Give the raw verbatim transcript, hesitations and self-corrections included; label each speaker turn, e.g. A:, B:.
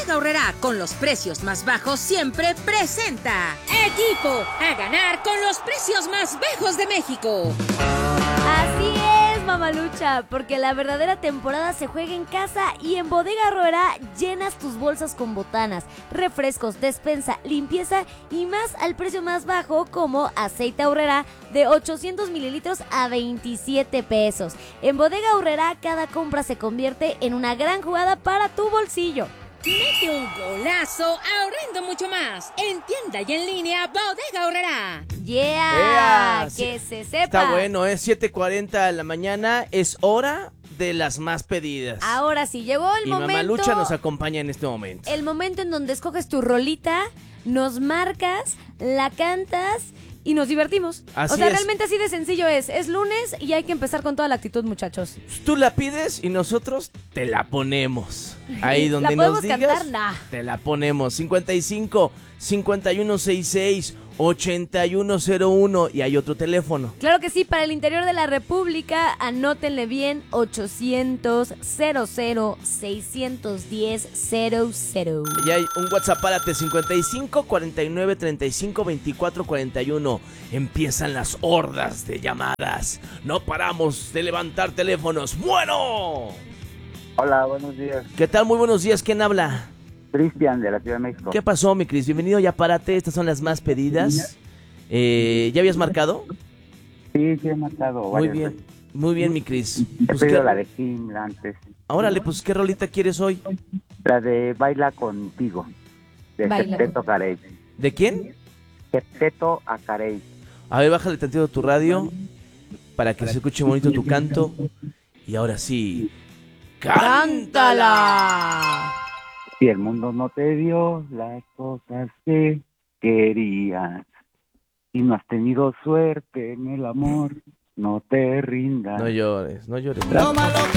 A: Bodega Aurrerá, con los precios más bajos siempre presenta Equipo a ganar con los precios más bajos de México.
B: Así es, mamalucha, porque la verdadera temporada se juega en casa y en Bodega Aurrerá llenas tus bolsas con botanas, refrescos, despensa, limpieza y más al precio más bajo, como aceite Aurrerá de ochocientos mililitros a veintisiete pesos. En Bodega Aurrerá cada compra se convierte en una gran jugada para tu bolsillo.
A: Mete un golazo ahorrando mucho más. En tienda y en línea, Bodega Aurrerá.
B: Yeah,
C: yeah
B: que
C: sí,
B: se sepa.
C: Está bueno, es siete cuarenta de la mañana, es hora de las más pedidas.
B: Ahora sí, llegó el
C: y
B: momento.
C: Y Mamalucha nos acompaña en este momento.
B: El momento en donde escoges tu rolita, nos marcas, la cantas y nos divertimos.
C: Así
B: o sea,
C: es.
B: realmente así de sencillo es. Es lunes y hay que empezar con toda la actitud, muchachos.
C: Tú la pides y nosotros te la ponemos. Ahí donde
B: ¿La
C: nos digas,
B: cantar? Nah.
C: te la ponemos. cincuenta y cinco, cincuenta y uno sesenta y seis, ochenta y uno cero uno y hay otro teléfono.
B: Claro que sí, para el interior de la República, anótenle bien, ochocientos, cero cero, seiscientos diez, cero cero.
C: Y hay un WhatsApp, párate, cincuenta y cinco, cuarenta y nueve, treinta y cinco, veinticuatro, cuarenta y uno. Empiezan las hordas de llamadas. No paramos de levantar teléfonos. ¡Bueno!
D: Hola, buenos días.
C: ¿Qué tal? Muy buenos días. ¿Quién habla?
D: Cristian, de la Ciudad de México.
C: ¿Qué pasó, mi Cris? Bienvenido, ya párate. Estas son las más pedidas. Eh, ¿Ya habías marcado?
D: Sí, sí he marcado
C: Muy
D: varias
C: bien,
D: veces.
C: muy bien, mi Cris.
D: He
C: Pues,
D: pedido
C: ¿qué-
D: la de Kim antes.
C: Órale, pues, ¿qué rolita quieres hoy?
D: La de Baila Contigo, de
B: Baila.
D: Septeto Carey.
C: ¿De quién?
D: Septeto a Carey.
C: A ver, bájale tantito tu radio para que se escuche bonito tu canto. Y ahora sí, ¡cántala!
D: Si el mundo no te dio las cosas que querías, y no has tenido suerte en el amor, no te rindas.
C: No llores, no llores.
E: Toma lo que